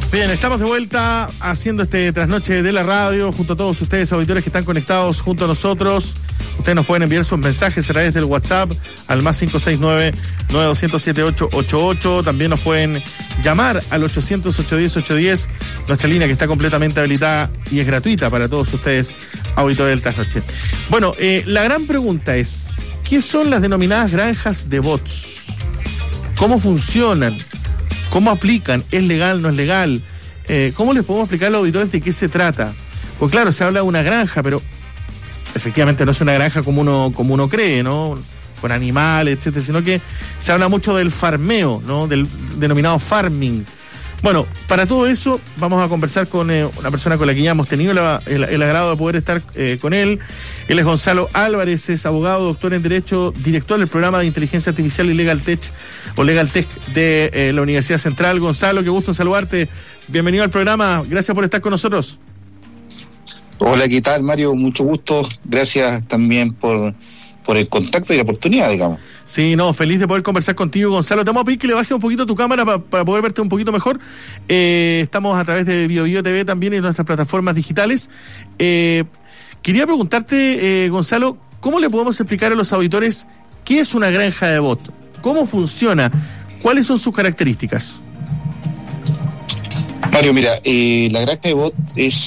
Bien, estamos de vuelta haciendo este trasnoche de la radio junto a todos ustedes, auditores que están conectados junto a nosotros. Ustedes nos pueden enviar sus mensajes a través del WhatsApp al más 569-9200-7888. También nos pueden llamar al 800-810-810, nuestra línea que está completamente habilitada y es gratuita para todos ustedes, auditores del trasnoche. Bueno, la gran pregunta es, ¿qué son las denominadas granjas de bots? ¿Cómo funcionan? ¿Cómo aplican? ¿Es legal? ¿No es legal? ¿Cómo les podemos explicar a los auditores de qué se trata? Pues claro, se habla de una granja, pero efectivamente no es una granja como uno cree, ¿no? Con animales, etcétera, sino que se habla mucho del farmeo, ¿no? Del denominado farming. Bueno, para todo eso vamos a conversar con una persona con la que ya hemos tenido el agrado de poder estar con él. Él es Gonzalo Álvarez, es abogado, doctor en Derecho, director del programa de Inteligencia Artificial y LegalTech de la Universidad Central. Gonzalo, qué gusto en saludarte. Bienvenido al programa. Gracias por estar con nosotros. Hola, ¿qué tal, Mario? Mucho gusto. Gracias también por el contacto y la oportunidad, digamos. Sí, no, feliz de poder conversar contigo, Gonzalo. Te vamos a pedir que le bajes un poquito tu cámara para poder verte un poquito mejor. Estamos a través de BioBio TV también en nuestras plataformas digitales. Quería preguntarte, Gonzalo, ¿cómo le podemos explicar a los auditores qué es una granja de bot? ¿Cómo funciona? ¿Cuáles son sus características? Mario, mira, la granja de bot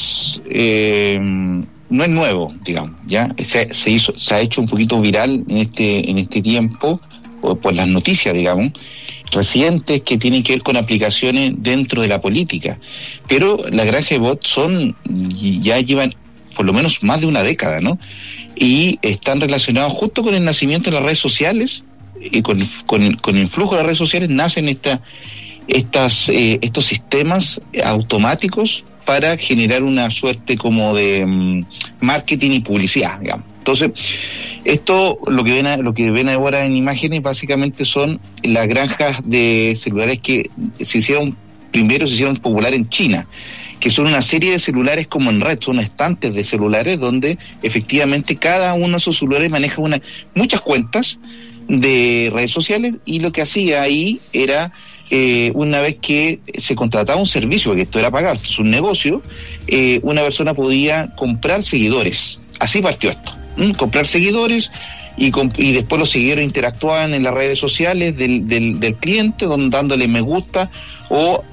no es nuevo, digamos, ya se ha hecho un poquito viral en este tiempo por las noticias, digamos, recientes que tienen que ver con aplicaciones dentro de la política, pero la granja de bot ya llevan por lo menos más de una década, ¿no? Y están relacionados justo con el nacimiento de las redes sociales y con el influjo de las redes sociales nacen estos sistemas automáticos para generar una suerte como de marketing y publicidad, digamos. Entonces, esto, lo que ven ahora en imágenes, básicamente son las granjas de celulares que se hicieron popular en China, que son una serie de celulares como en red, son estantes de celulares donde efectivamente cada uno de esos celulares maneja muchas cuentas de redes sociales, y lo que hacía ahí era una vez que se contrataba un servicio, porque esto era pagado, esto es un negocio, una persona podía comprar seguidores. Así partió esto, comprar seguidores, y después los seguidores interactuaban en las redes sociales del cliente, dándole me gusta o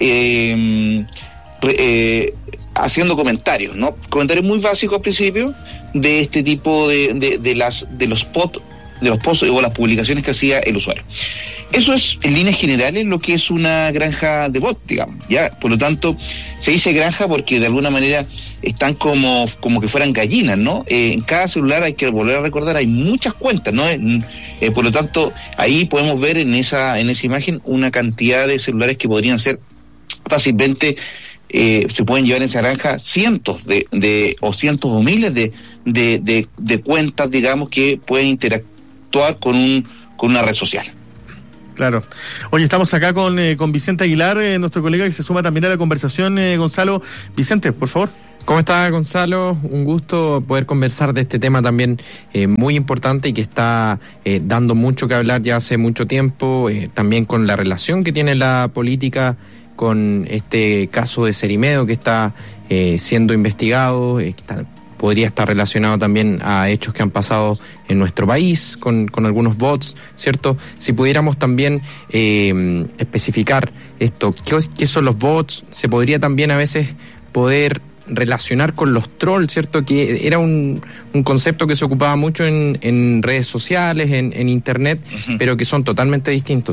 haciendo comentarios, ¿no? Comentarios muy básicos al principio de este tipo de los posts o las publicaciones que hacía el usuario. Eso es, en líneas generales, lo que es una granja de bot, digamos, ¿ya? Por lo tanto, se dice granja porque de alguna manera están como que fueran gallinas, ¿no? En cada celular, hay que volver a recordar, hay muchas cuentas, ¿no? Por lo tanto, ahí podemos ver en esa imagen una cantidad de celulares que podrían ser fácilmente, se pueden llevar en esa granja cientos o cientos o miles de cuentas, digamos, que pueden interactuar con una red social. Claro. Oye, estamos acá con Vicente Aguilar, nuestro colega que se suma también a la conversación, Gonzalo. Vicente, por favor. ¿Cómo está, Gonzalo? Un gusto poder conversar de este tema también muy importante y que está dando mucho que hablar ya hace mucho tiempo, también con la relación que tiene la política con este caso de Cerimedo que está siendo investigado, podría estar relacionado también a hechos que han pasado en nuestro país con algunos bots, ¿cierto? Si pudiéramos también especificar esto, ¿qué son los bots? Se podría también a veces poder relacionar con los trolls, ¿cierto? Que era un concepto que se ocupaba mucho en redes sociales, en internet, uh-huh, pero que son totalmente distintos.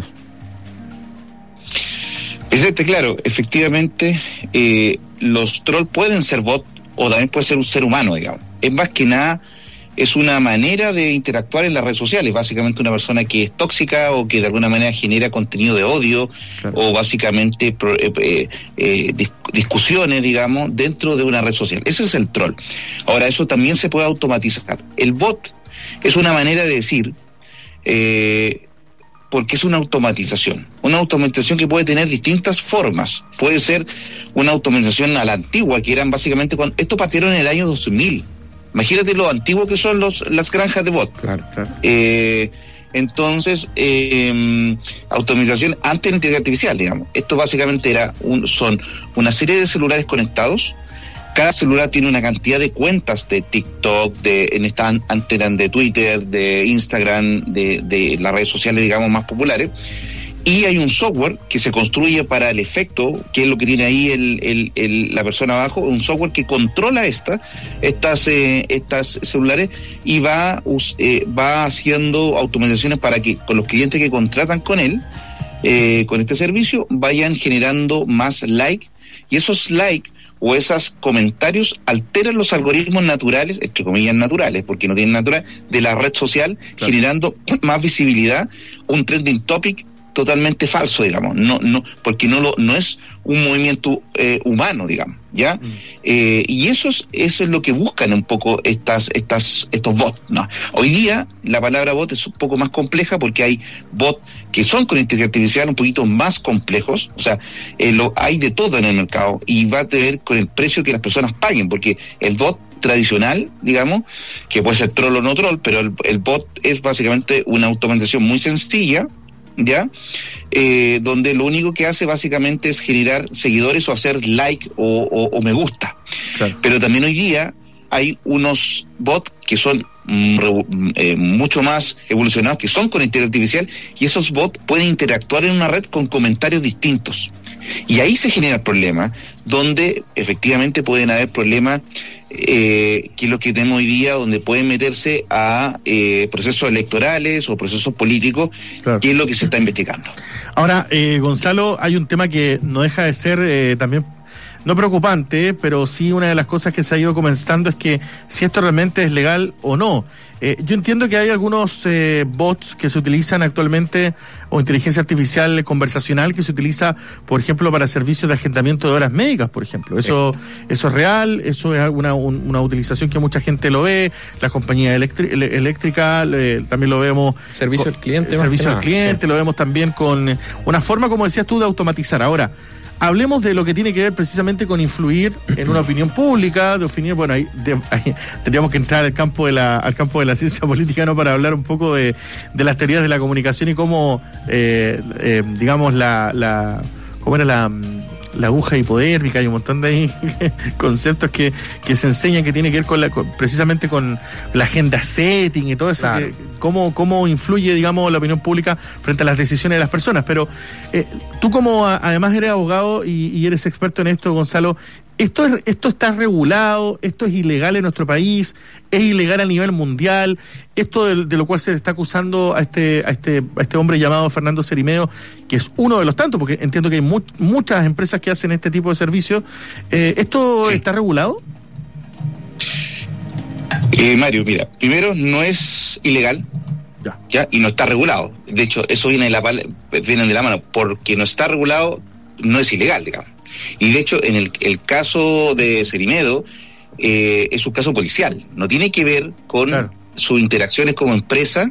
Vicente, claro, efectivamente, los trolls pueden ser bots, o también puede ser un ser humano, digamos. Es más que nada, es una manera de interactuar en las redes sociales, básicamente una persona que es tóxica o que de alguna manera genera contenido de odio, claro, o básicamente discusiones, digamos, dentro de una red social. Ese es el troll. Ahora, eso también se puede automatizar. El bot es una manera de decir, porque es una automatización que puede tener distintas formas. Puede ser una automatización a la antigua, que eran básicamente esto partieron en el año 2000. Imagínate lo antiguo que son las granjas de bot. Claro. entonces automatización ante la inteligencia artificial, digamos. Esto básicamente son una serie de celulares conectados. Cada celular tiene una cantidad de cuentas de TikTok, antes eran de Twitter, de Instagram, de las redes sociales, digamos, más populares. Y hay un software que se construye para el efecto, que es lo que tiene ahí la persona abajo, un software que controla estas celulares y va haciendo automatizaciones para que con los clientes que contratan con él, con este servicio, vayan generando más likes, y esos likes o esos comentarios alteran los algoritmos naturales, entre comillas naturales, porque no tienen natural, de la red social, claro, generando más visibilidad, un trending topic totalmente falso, digamos, porque no es un movimiento humano, digamos, ¿ya? Y eso es lo que buscan un poco estos bots, ¿no? Hoy día la palabra bot es un poco más compleja porque hay bots que son con inteligencia artificial un poquito más complejos, o sea, hay de todo en el mercado y va a tener con el precio que las personas paguen, porque el bot tradicional, digamos, que puede ser troll o no troll, pero el bot es básicamente una automatización muy sencilla, ¿ya? Donde lo único que hace básicamente es generar seguidores o hacer like o me gusta. Claro. Pero también hoy día hay unos bots que son mucho más evolucionados, que son con inteligencia artificial, y esos bots pueden interactuar en una red con comentarios distintos. Y ahí se genera el problema, donde efectivamente pueden haber problemas, que es lo que tenemos hoy día, donde pueden meterse a procesos electorales o procesos políticos, claro, que es lo que se está investigando. Ahora, Gonzalo, hay un tema que no deja de ser también, no preocupante, pero sí una de las cosas que se ha ido comentando es que si esto realmente es legal o no. Yo entiendo que hay algunos bots que se utilizan actualmente, o inteligencia artificial conversacional que se utiliza, por ejemplo, para servicios de agendamiento de horas médicas, por ejemplo. Eso es real, eso es una utilización que mucha gente lo ve, las compañías eléctricas también lo vemos. Servicio al cliente. Servicio al cliente, sí. Lo vemos también con una forma, como decías tú, de automatizar. Ahora, hablemos de lo que tiene que ver precisamente con influir en una opinión pública, bueno, ahí tendríamos que entrar al campo de la ciencia política, ¿no? Para hablar un poco de las teorías de la comunicación y cómo, digamos, cómo era la aguja hipodérmica, hay un montón de ahí conceptos que se enseñan que tiene que ver precisamente con la agenda setting y todo eso, claro, cómo influye, digamos, la opinión pública frente a las decisiones de las personas. Pero tú, como además eres abogado y eres experto en esto, Gonzalo, ¿Esto está regulado? ¿Esto es ilegal en nuestro país? ¿Es ilegal a nivel mundial? Esto de lo cual se le está acusando a este hombre llamado Fernando Cerimeo, que es uno de los tantos, porque entiendo que hay muchas empresas que hacen este tipo de servicios. ¿Esto está regulado? Mario, mira, primero no es ilegal, ya, y no está regulado. De hecho, eso viene de la mano, porque no está regulado, no es ilegal, digamos. Y de hecho, en el caso de Cerimeo, es un caso policial, no tiene que ver con sus interacciones como empresa,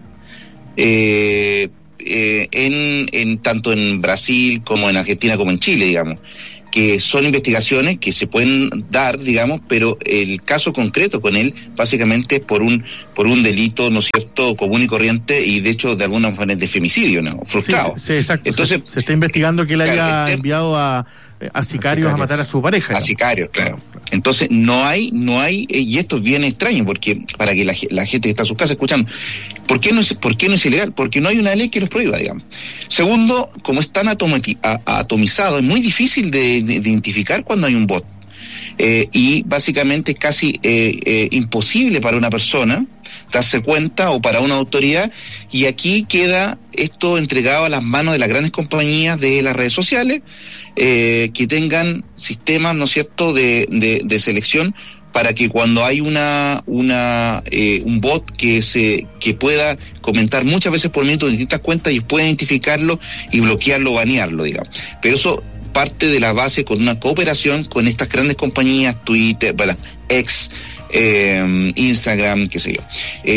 tanto en Brasil como en Argentina como en Chile, digamos, que son investigaciones que se pueden dar, digamos, pero el caso concreto con él básicamente es por un delito, ¿no es cierto?, común y corriente, y de hecho de alguna manera de femicidio, ¿no?, frustrado. Sí, exacto. Entonces se está investigando que él haya enviado a sicarios a matar a su pareja, ¿no? A sicarios, claro. Entonces no hay, y esto es bien extraño, porque para que la gente que está en sus casas escuchando, ¿por qué no es ilegal? Porque no hay una ley que los prohíba, digamos. Segundo, como es tan atomizado, es muy difícil de identificar cuando hay un bot. Y básicamente es casi imposible para una persona darse cuenta, o para una autoridad, y aquí queda esto entregado a las manos de las grandes compañías de las redes sociales, que tengan sistemas, ¿no es cierto?, de selección, para que cuando hay un bot que pueda comentar muchas veces por minuto en distintas cuentas, ellos pueden identificarlo y bloquearlo o banearlo, digamos. Pero eso parte de la base con una cooperación con estas grandes compañías, Twitter, X, Instagram, qué sé yo.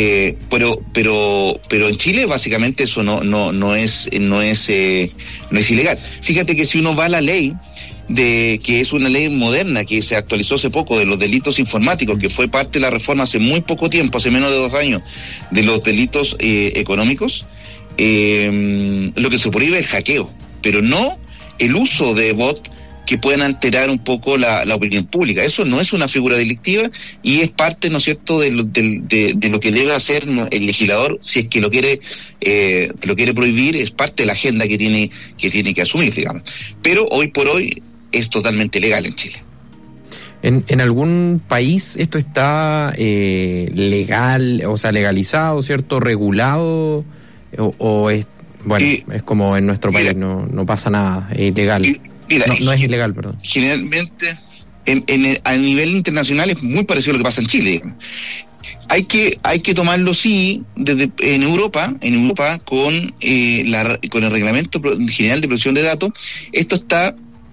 Pero en Chile básicamente eso no es ilegal. Fíjate que si uno va a la ley, que es una ley moderna que se actualizó hace poco, de los delitos informáticos, que fue parte de la reforma hace muy poco tiempo, hace menos de 2 años, de los delitos económicos, lo que se prohíbe es el hackeo, pero no el uso de bots que pueden alterar un poco la opinión pública. Eso no es una figura delictiva y es parte, ¿no es cierto?, de lo que debe hacer el legislador si es que lo quiere prohibir. Es parte de la agenda que tiene que asumir, digamos. Pero hoy por hoy es totalmente legal en Chile. ¿En algún país esto está legal, o sea, legalizado, ¿cierto?, regulado, o es, bueno, es como en nuestro país, no pasa nada, es ilegal? Mira, no es ilegal, perdón. Generalmente, a nivel internacional es muy parecido a lo que pasa en Chile. Hay que tomarlo, sí, desde en Europa con el Reglamento General de Protección de Datos. Esto está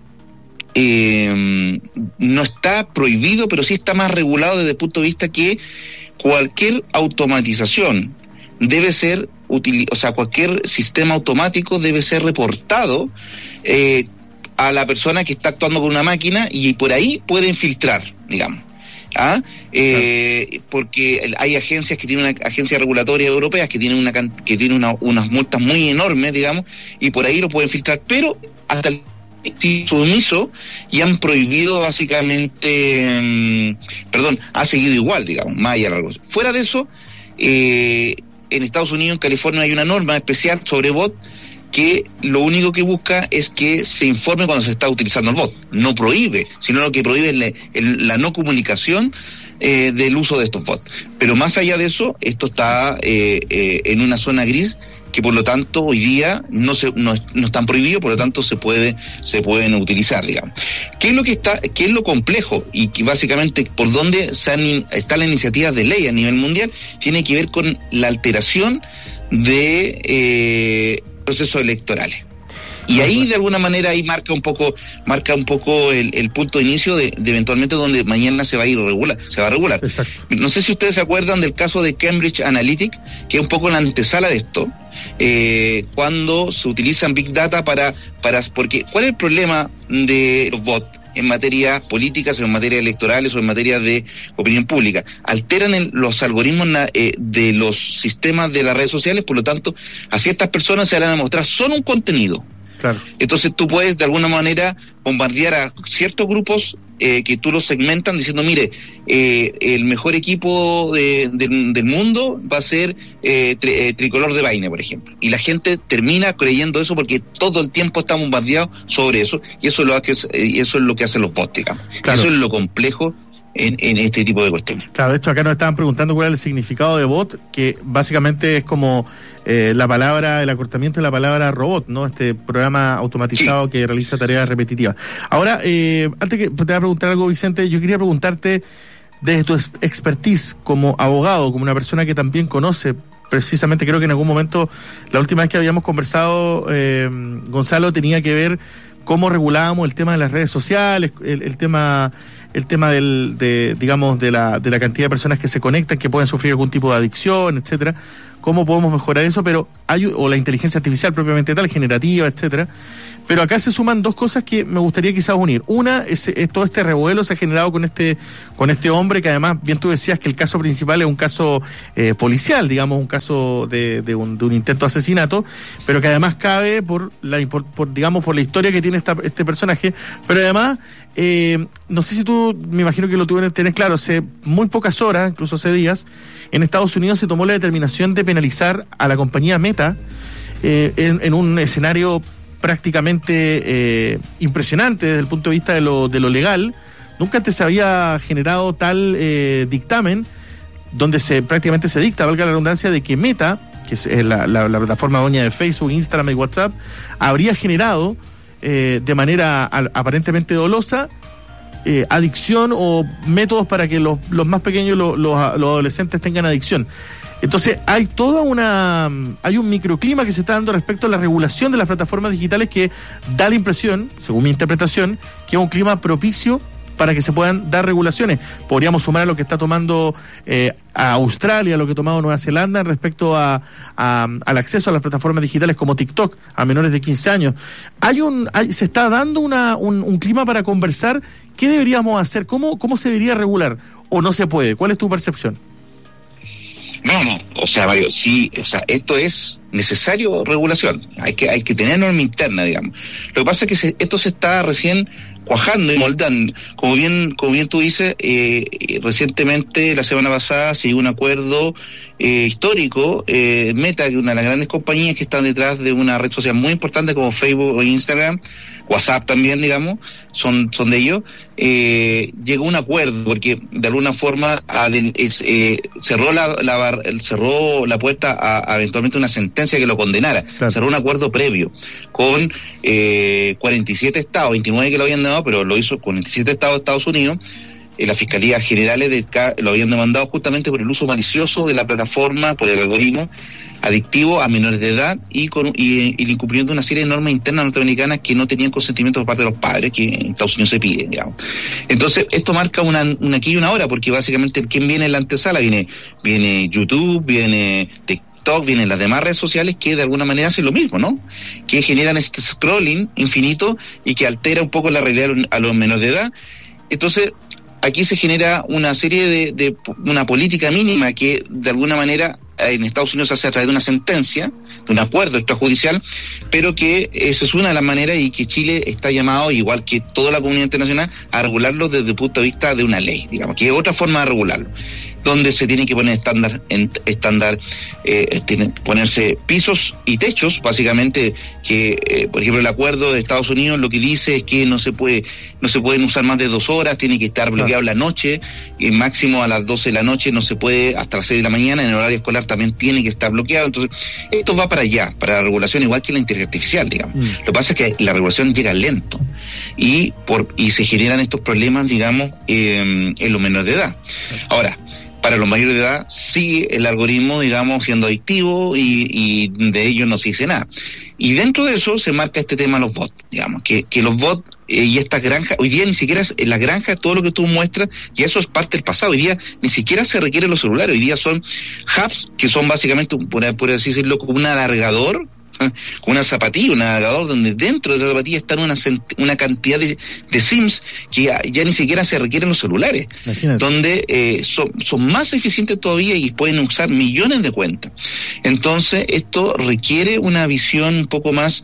no está prohibido, pero sí está más regulado desde el punto de vista que cualquier automatización debe ser cualquier sistema automático debe ser reportado a la persona que está actuando con una máquina, y por ahí pueden filtrar, digamos. Porque hay agencias que tienen agencias regulatorias europeas que tienen unas multas muy enormes, digamos, y por ahí lo pueden filtrar, pero hasta el sumiso y han prohibido básicamente, ha seguido igual, digamos, más allá de la cosa. Fuera de eso, en Estados Unidos, en California, hay una norma especial sobre bot que lo único que busca es que se informe cuando se está utilizando el bot. No prohíbe, sino lo que prohíbe es la no comunicación del uso de estos bots. Pero más allá de eso, esto está en una zona gris que por lo tanto hoy día no están prohibidos, por lo tanto se pueden utilizar, digamos. ¿Qué es lo complejo? Y que básicamente por donde está la iniciativa de ley a nivel mundial, tiene que ver con la alteración de procesos electorales. Y ahí de alguna manera ahí marca un poco el punto de inicio de eventualmente donde mañana se va a regular. Exacto. No sé si ustedes se acuerdan del caso de Cambridge Analytica, que es un poco la antesala de esto, cuando se utilizan Big Data porque ¿cuál es el problema de los bots en materia políticas, en materia electorales o en materia de opinión pública? Alteran los algoritmos de los sistemas de las redes sociales, por lo tanto a ciertas personas se le van a mostrar solo un contenido. Claro. Entonces tú puedes de alguna manera bombardear a ciertos grupos que tú los segmentan diciendo, mire, el mejor equipo del mundo va a ser Tricolor de Vaina, por ejemplo. Y la gente termina creyendo eso porque todo el tiempo está bombardeado sobre eso, y eso es lo que hacen los bots, digamos. Claro. Eso es lo complejo en este tipo de cuestiones. Claro, de hecho acá nos estaban preguntando cuál es el significado de bot, que básicamente es como la palabra, el acortamiento de la palabra robot, ¿no? Este programa automatizado que realiza tareas repetitivas. Ahora, antes que te voy a preguntar algo, Vicente, yo quería preguntarte, desde tu expertise como abogado, como una persona que también conoce, precisamente creo que en algún momento, la última vez que habíamos conversado, Gonzalo, tenía que ver cómo regulábamos el tema de las redes sociales, el tema de la cantidad de personas que se conectan, que pueden sufrir algún tipo de adicción, etcétera. ¿Cómo podemos mejorar eso? Pero o la inteligencia artificial propiamente tal, generativa, etcétera. Pero acá se suman dos cosas que me gustaría quizás unir. Una es todo este revuelo se ha generado con este hombre, que además, bien tú decías que el caso principal es un caso policial, digamos, un caso de un intento de asesinato, pero que además cabe por la historia que tiene este personaje. Pero además, no sé si tú, me imagino que lo tenés claro, hace muy pocas horas, incluso hace días, en Estados Unidos se tomó la determinación de penalizar a la compañía Meta en un escenario prácticamente impresionante desde el punto de vista de lo legal. Nunca antes se había generado tal dictamen donde prácticamente se dicta, valga la redundancia, de que Meta, que es la plataforma dueña de Facebook, Instagram y WhatsApp, habría generado de manera aparentemente dolosa adicción o métodos para que los más pequeños, los adolescentes tengan adicción. Entonces hay un microclima que se está dando respecto a la regulación de las plataformas digitales que da la impresión, según mi interpretación, que es un clima propicio para que se puedan dar regulaciones. Podríamos sumar a lo que está tomando a Australia, a lo que ha tomado Nueva Zelanda respecto al acceso a las plataformas digitales como TikTok a menores de 15 años. Se está dando un clima para conversar. ¿Qué deberíamos hacer? ¿Cómo se debería regular? ¿O no se puede? ¿Cuál es tu percepción? No, o sea, Mario, sí, o sea, esto es necesario regulación, hay que tener norma interna, digamos. Lo que pasa es que esto se está recién cuajando y moldando. Como bien tú dices, recientemente, la semana pasada, se llegó un acuerdo histórico, Meta, que una de las grandes compañías que están detrás de una red social muy importante como Facebook o Instagram, WhatsApp también, digamos, son de ellos, llegó un acuerdo, porque de alguna forma cerró la puerta a eventualmente una sentencia que lo condenara. Claro. Cerró un acuerdo previo con 47 estados, 29 que lo habían dado, pero lo hizo con 47 estados de Estados Unidos. Las fiscalías generales lo habían demandado justamente por el uso malicioso de la plataforma, por el algoritmo adictivo a menores de edad y el incumplimiento de una serie de normas internas norteamericanas que no tenían consentimiento por parte de los padres, que en Estados Unidos se pide, digamos. Entonces, esto marca una aquí y una hora, porque básicamente ¿quién viene en la antesala? Viene YouTube, viene TikTok, vienen las demás redes sociales que de alguna manera hacen lo mismo, ¿no? Que generan este scrolling infinito y que altera un poco la realidad a los menores de edad. Entonces, aquí se genera una serie de una política mínima que de alguna manera en Estados Unidos se hace a través de una sentencia, de un acuerdo extrajudicial, pero que esa es una de las maneras y que Chile está llamado, igual que toda la comunidad internacional, a regularlo desde el punto de vista de una ley, digamos, que es otra forma de regularlo, donde se tiene que poner ponerse pisos y techos, básicamente, que por ejemplo el acuerdo de Estados Unidos lo que dice es que no se pueden usar más de 2 horas, tiene que estar bloqueado la noche, y máximo a las 12 de la noche, no se puede hasta las 6 de la mañana, en el horario escolar también tiene que estar bloqueado. Entonces, esto va para allá, para la regulación, igual que la inteligencia artificial, digamos. Lo que pasa es que la regulación llega lento y se generan estos problemas, digamos, en los menores de edad. Ahora, para los mayores de edad sigue el algoritmo, digamos, siendo adictivo y de ello no se dice nada. Y dentro de eso se marca este tema de los bots, digamos, que los bots y estas granjas, hoy día ni siquiera en las granjas, todo lo que tú muestras, y eso es parte del pasado. Hoy día ni siquiera se requieren los celulares, hoy día son hubs que son básicamente, por así decirlo, como un alargador, con una zapatilla, un navegador donde dentro de esa zapatilla están una cantidad de SIMs que ya ni siquiera se requieren los celulares. Imagínate. Donde son más eficientes todavía y pueden usar millones de cuentas. Entonces esto requiere una visión un poco más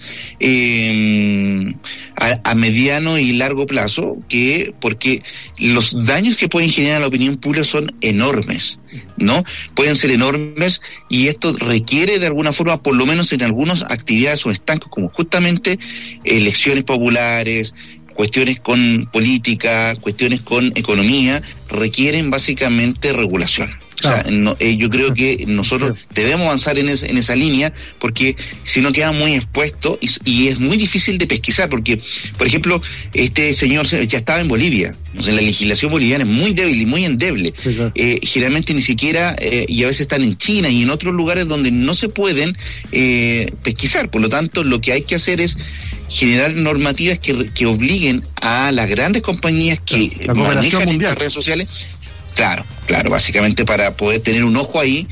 a mediano y largo plazo, porque los daños que pueden generar a la opinión pública son enormes, ¿no? Pueden ser enormes, y esto requiere de alguna forma, por lo menos en algunas actividades o estancos, como justamente elecciones populares, cuestiones con política, cuestiones con economía, requieren básicamente regulación. Claro. O sea, yo creo que nosotros debemos avanzar en esa línea, porque si no queda muy expuesto y es muy difícil de pesquisar, porque, por ejemplo, este señor ya estaba en Bolivia. O sea, la legislación boliviana es muy débil y muy endeble. Sí, claro. Generalmente ni siquiera, y a veces están en China y en otros lugares donde no se pueden pesquisar. Por lo tanto, lo que hay que hacer es generar normativas que obliguen a las grandes compañías que manejan estas redes sociales. Claro, básicamente para poder tener un ojo ahí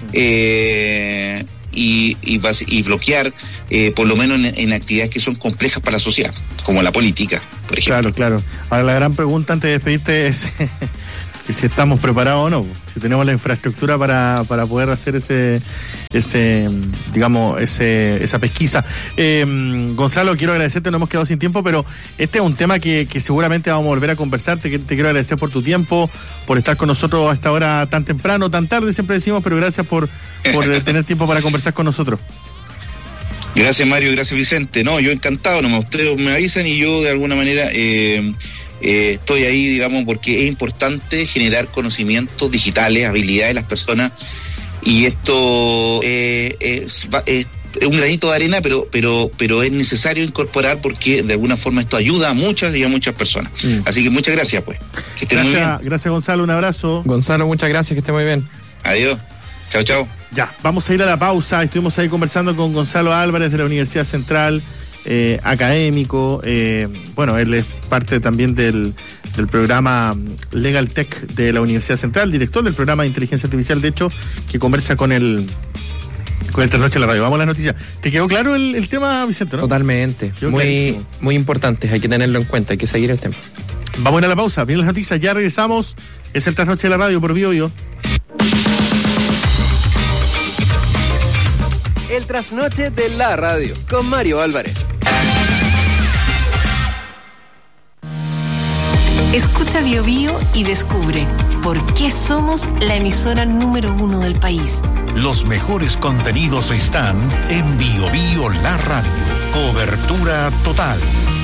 y bloquear, por lo menos en actividades que son complejas para la sociedad, como la política, por ejemplo. Claro. Ahora la gran pregunta antes de despedirte es si estamos preparados o no, si tenemos la infraestructura para poder hacer esa pesquisa. Gonzalo, quiero agradecerte, no hemos quedado sin tiempo, pero este es un tema que seguramente vamos a volver a conversar. Te quiero agradecer por tu tiempo, por estar con nosotros a esta hora tan temprano, tan tarde siempre decimos, pero gracias por tener tiempo para conversar con nosotros. Gracias, Mario, gracias, Vicente. No, yo encantado, ustedes me avisan y yo de alguna manera estoy ahí, digamos, porque es importante generar conocimientos digitales, habilidades de las personas, y esto es un granito de arena, pero es necesario incorporar, porque de alguna forma esto ayuda a muchas personas. Así que muchas gracias, pues. Que estén muy bien. Gracias, Gonzalo, un abrazo. Gonzalo, muchas gracias, que esté muy bien. Adiós. Chao. Ya, vamos a ir a la pausa. Estuvimos ahí conversando con Gonzalo Álvarez de la Universidad Central, académico. Bueno, él es parte también del programa Legal Tech de la Universidad Central, director del programa de inteligencia artificial, de hecho, que conversa con el Trasnoche en la radio. Vamos a las noticias. ¿Te quedó claro el tema, Vicente, no? Totalmente. Muy importante, hay que tenerlo en cuenta, hay que seguir el tema. Vamos a ir a la pausa, vienen las noticias, ya regresamos. Es el Trasnoche de la radio por BioBio. el trasnoche de la radio, con Mario Álvarez. Escucha Bio Bio y descubre por qué somos la emisora número 1 del país. Los mejores contenidos están en Bio Bio La Radio. Cobertura total.